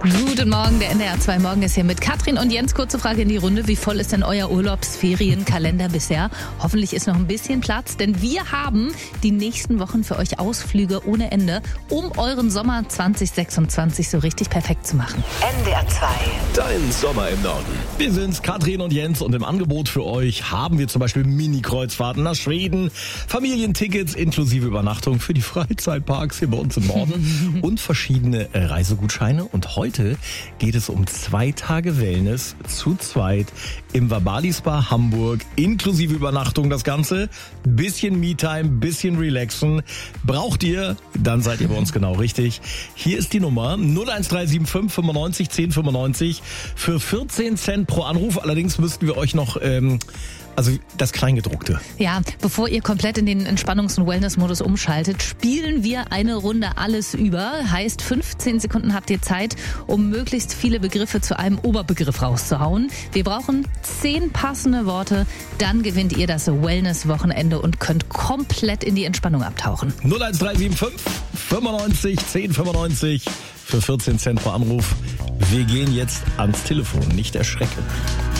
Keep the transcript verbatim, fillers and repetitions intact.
Guten Morgen, der N D R zwei Morgen ist hier mit Katrin und Jens. Kurze Frage in die Runde. Wie voll ist denn euer Urlaubsferienkalender bisher? Hoffentlich ist noch ein bisschen Platz, denn wir haben die nächsten Wochen für euch Ausflüge ohne Ende, um euren Sommer zwanzig sechsundzwanzig so richtig perfekt zu machen. N D R zwei. Dein Sommer im Norden. Wir sind's, Katrin und Jens, und im Angebot für euch haben wir zum Beispiel Mini-Kreuzfahrten nach Schweden, Familientickets inklusive Übernachtung für die Freizeitparks hier bei uns im Norden und verschiedene Reisegutscheine. Und heute geht es um zwei Tage Wellness zu zweit im Vabali Spa Hamburg, inklusive Übernachtung das Ganze. Bisschen Me-Time, bisschen relaxen. Braucht ihr, dann seid ihr bei uns genau richtig. Hier ist die Nummer null eins drei sieben fünf fünfundneunzig zehn fünfundneunzig für vierzehn Cent pro Anruf. Allerdings müssten wir euch noch... Ähm, Also das Kleingedruckte. Ja, bevor ihr komplett in den Entspannungs- und Wellness-Modus umschaltet, spielen wir eine Runde alles über. Heißt, fünfzehn Sekunden habt ihr Zeit, um möglichst viele Begriffe zu einem Oberbegriff rauszuhauen. Wir brauchen zehn passende Worte, dann gewinnt ihr das Wellness-Wochenende und könnt komplett in die Entspannung abtauchen. null eins drei sieben fünf fünfundneunzig zehn fünfundneunzig für vierzehn Cent pro Anruf. Wir gehen jetzt ans Telefon, nicht erschrecken.